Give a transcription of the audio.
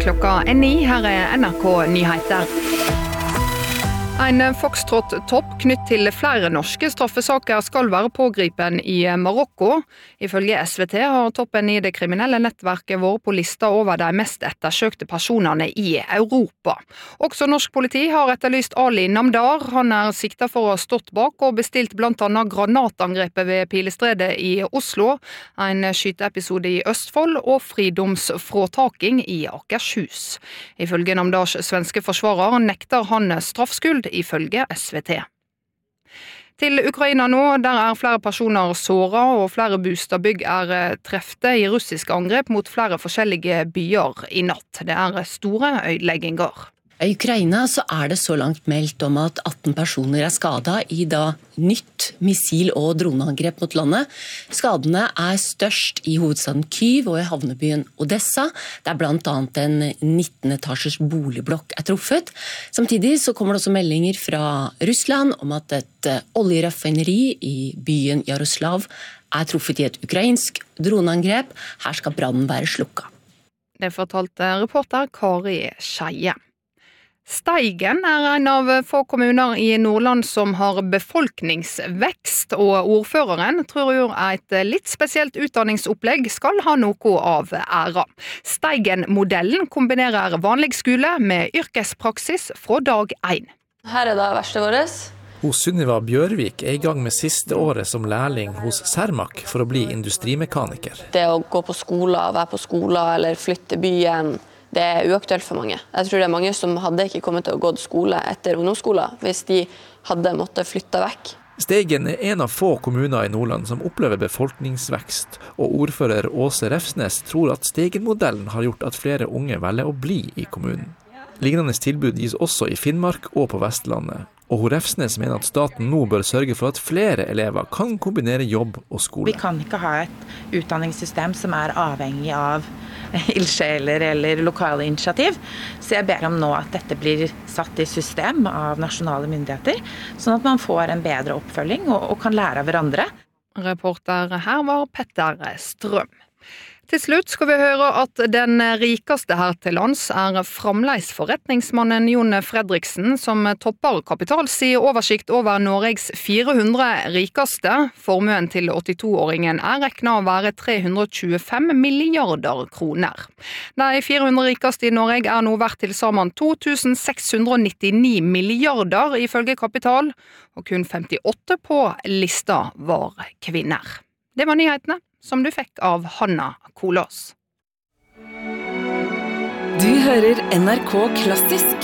Klokka 9, her NRK Nyheter. En foxtrot-topp knytt til flere norske straffesaker skal være pågripen i Marokko. Ifølge SVT har toppen i det kriminelle nettverket vært på lista over de mest ettersøkte personene i Europa. Også norsk politi har etterlyst Ali Namdar. Han siktet for å ha stått bak og bestilt blant annet granatangrepet ved Pilestredet i Oslo, en skyteepisode i Østfold og fridomsfråtaking i Akershus. Ifølge Namdars svenske forsvarer nekter han straffskyld, ifølge SVT. Til Ukraina nå, der flere personer såret og flere bostadsbygg trefte i russiske angrep mot flere forskjellige byer i natt. Det store ødelegginger. I Ukraina så det så langt meldt om at 18 personer skadet i nytt missil- og droneangrep mot landet. Skadene størst i hovedstaden Kyiv og i havnebyen Odessa, der blant annet en 19-etasjers boligblokk truffet. Samtidig så kommer det også meldinger fra Russland om at et oljeraffineri i byen Jaroslav truffet i et ukrainsk droneangrep. Her skal brannen være slukket. Det fortalte reporter Kari Skeie. Steigen en av få kommuner i Nordland som har befolkningsvekst, og ordføreren tror et litt spesielt utdanningsopplegg skal ha noe av æra. Steigen-modellen kombinerer vanlig skole med yrkespraksis fra dag 1. Her da verkstedet vårt. Hos Sunniva Bjørvik I gang med siste året som lærling hos Cermaq for å bli industrimekaniker. Det å gå på skoler, være på skoler eller flytte byen, det uaktuelt for mange. Jeg tror det mange som hadde ikke kommet til å gå til skole etter ungdomsskolen, hvis de hadde måttet flytte vekk. Steigen en av få kommuner i Nordland som opplever befolkningsvekst, og ordfører Åse Refsnes tror at Steigen-modellen har gjort at flere unge velger å bli i kommunen. Lignende tilbud gis også i Finnmark og på Vestlandet, og Refsnes mener at staten nå bør sørge for at flere elever kan kombinere jobb og skole. Vi kan ikke ha et utdanningssystem som avhengig av ildsjeler eller lokale initiativ, så jeg ber om nå at dette blir satt i system av nasjonale myndigheter, sånn at man får en bedre oppfølging og kan lære av hverandre. Reporter her var Petter Strøm. Til slutt skal vi høre at den rikeste her til lands fremdeles forretningsmannen Jon Fredriksen, som topper Kapitals oversikt over Norges 400 rikeste. Formuen til 82-åringen regnet å være 325 milliarder kroner. De 400 rikeste i Norge nå verdt til sammen 2699 milliarder ifølge Kapital, og kun 58 på lista var kvinner. Det var nyhetene som du fikk av Hanna Kolås. Du hører NRK Klassisk.